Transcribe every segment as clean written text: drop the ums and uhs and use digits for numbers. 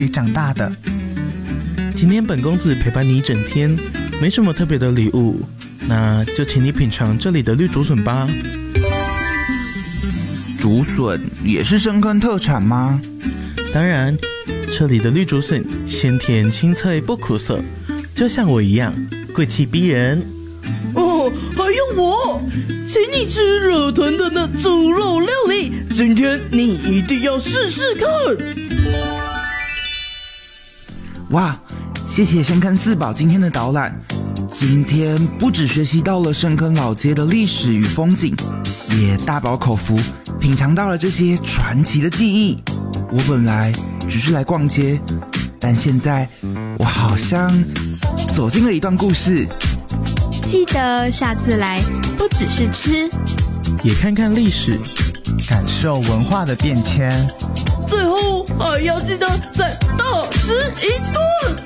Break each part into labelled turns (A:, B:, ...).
A: 长大的。
B: 今天本公子陪伴你一整天，没什么特别的礼物，那就请你品尝这里的绿竹笋吧。
A: 竹笋也是深坑特产吗？
B: 当然，这里的绿竹笋鲜甜清脆不苦涩，就像我一样贵气逼人。
C: 哦，还有我，请你吃热腾腾的猪肉料理，今天你一定要试试看。
A: 哇，谢谢深坑四宝今天的导览。今天不只学习到了深坑老街的历史与风景，也大饱口福，品尝到了这些传奇的记忆。我本来只是来逛街，但现在我好像走进了一段故事。
D: 记得下次来不只是吃，
B: 也看看历史，
E: 感受文化的变迁，
C: 最后还要记得再大吃一顿。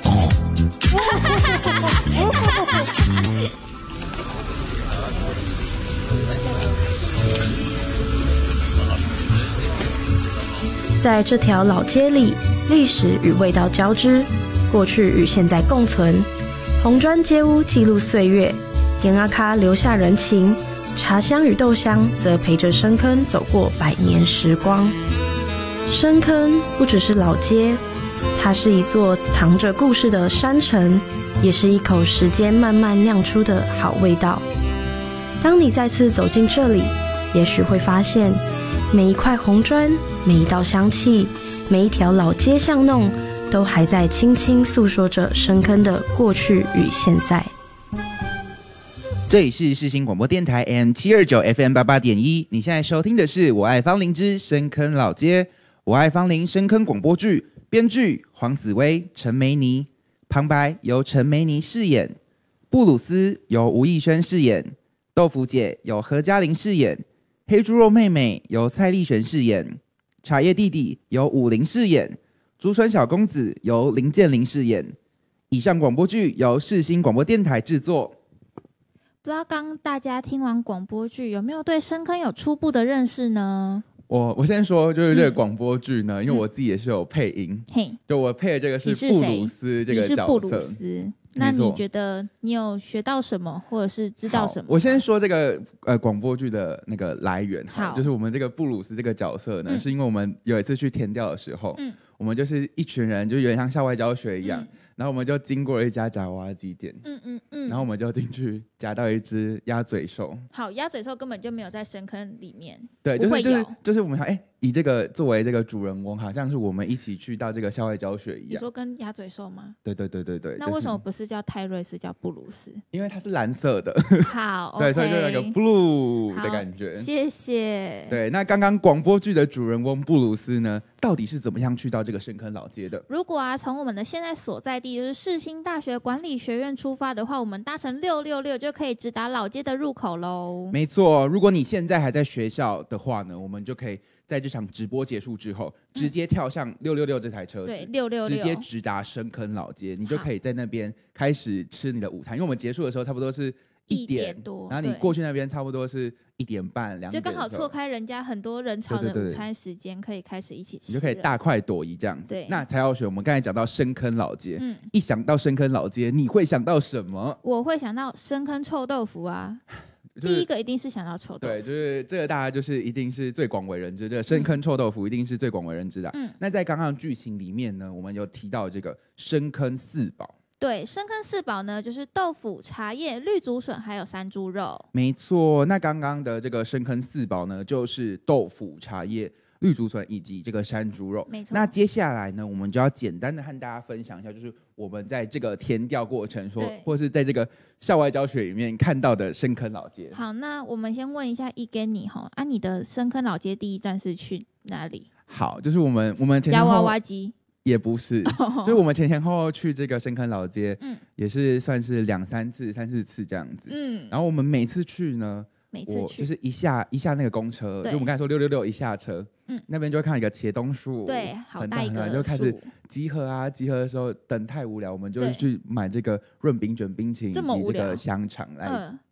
F: 在这条老街里，历史与味道交织，过去与现在共存。红砖街屋记录岁月，点阿卡留下人情，茶香与豆香则陪着深坑走过100年时光。深坑不只是老街，它是一座藏着故事的山城，也是一口时间慢慢酿出的好味道。当你再次走进这里，也许会发现每一块红砖，每一道香气，每一条老街巷弄，都还在轻轻诉说着深坑的过去与现在。
A: 这里是世新广播电台 AM729 FM88.1，你现在收听的是我爱芳邻之深坑老街，我爱芳邻深坑广播剧，编剧黄子薇、陈梅妮，旁白由陈梅妮饰演，布鲁斯由吴艺轩饰演，豆腐姐由何嘉玲饰演，黑猪肉妹妹由蔡丽璇饰演，茶叶弟弟由武林饰演，竹笋小公子由林建林饰演。以上广播剧由世新广播电台制作。
G: 不知道刚大家听完广播剧有没有对深坑有初步的认识呢？
H: 我先说，就是这个广播剧呢，因为我自己也是有配音，就我配的这个是布鲁斯这个角色。你是布鲁斯，
G: 那你觉得你有学到什么，或者是知道什么？
H: 我先说这个广播剧的那个来源，就是我们这个布鲁斯这个角色呢，是因为我们有一次去田调的时候，我们就是一群人，就有点像校外教学一样。然后我们就经过了一家夹娃娃机店，然后我们就进去夹到一只鸭嘴兽。
G: 好，鸭嘴兽根本就没有在深坑里面，
H: 对，就是我们想，以这个作为这个主人翁，好像是我们一起去到这个校外教学一样。
G: 你说跟鸭嘴兽吗？
H: 对。
G: 那为什么不是叫泰瑞斯，叫布鲁斯？
H: 因为它是蓝色的。
G: 好，
H: 对，所以就有一个 blue 的感觉。
G: 谢谢。
H: 对，那刚刚广播剧的主人翁布鲁斯呢，到底是怎么样去到这个深坑老街的？
G: 如果从我们的现在所在地就是世新大学管理学院出发的话，我们搭乘666就可以直达老街的入口喽。
A: 没错，如果你现在还在学校的话呢，我们就可以在这场直播结束之后，直接跳上666这台车子，
G: 对，666
A: 直接直达深坑老街，你就可以在那边开始吃你的午餐。因为我们结束的时候差不多是1点
G: 多，
A: 然后你过去那边差不多是1点半、2点，
G: 就刚好错开人家很多人潮的午餐时间，可以开始一起吃，
A: 你就可以大快朵颐这样子。
G: 对，
A: 那柴耀雪，我们刚才讲到深坑老街，一想到深坑老街，你会想到什么？
G: 我会想到深坑臭豆腐啊。第一个一定是想到臭豆腐，
A: 对，就是这个大家就是一定是最广为人知，这个深坑臭豆腐一定是最广为人知的。那在刚刚剧情里面呢，我们有提到这个深坑四宝。
G: 对，深坑四宝呢，就是豆腐、茶叶、绿竹笋，还有山猪肉。
A: 没错，那刚刚的这个深坑四宝呢，就是豆腐、茶叶、绿竹笋以及这个山猪肉。
G: 没错。
A: 那接下来呢，我们就要简单的和大家分享一下，就是我们在这个田调过程或是在这个校外教学里面看到的深坑老街。
G: 好，那我们先问一下一跟你哈，你的深坑老街第一站是去哪里？
A: 好，就是我们前
G: 夹娃娃机。
A: 也不是，就是我们前后去这个深坑老街，也是算是2、3次、3、4次这样子。然后我们每次去呢，我就是一下那个公车，就我们刚才说666一下车，那边就会看到一个茄冬树，
G: 对，好大一个树，
A: 就开始集合啊。集合的时候等太无聊，我们就去买这个润饼卷冰淇淋以及这个香肠来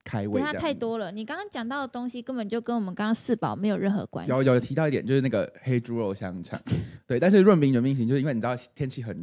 H: 开胃，
G: 它太多了。你刚刚讲到的东西根本就跟我们刚刚四宝没有任何关系。
H: 有提到一点，就是那个黑猪肉香肠，对。但是润饼卷冰淇淋，就是因为你知道天气很